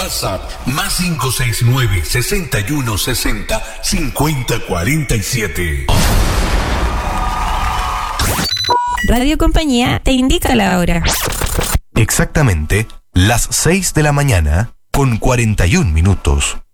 WhatsApp más 569-6160-5047. Radio Compañía te indica la hora. Exactamente las 6 de la mañana con 41 minutos.